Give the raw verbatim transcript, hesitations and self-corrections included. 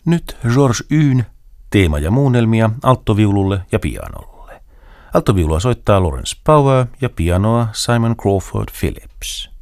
Nyt George Yn teema ja muunnelmia alttoviululle ja pianolle. Alttoviulua soittaa Lawrence Power ja pianoa Simon Crawford Phillips.